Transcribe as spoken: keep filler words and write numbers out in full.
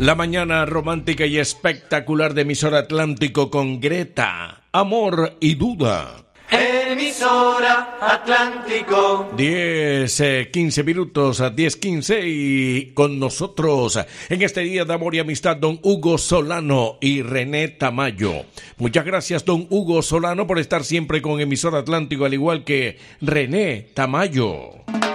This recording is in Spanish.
La mañana romántica y espectacular de Emisora Atlántico con Greta, Amor y Duda. Emisora Atlántico. diez, quince minutos, a diez quince y con nosotros en este día de amor y amistad don Hugo Solano y René Tamayo. Muchas gracias don Hugo Solano por estar siempre con Emisora Atlántico, al igual que René Tamayo.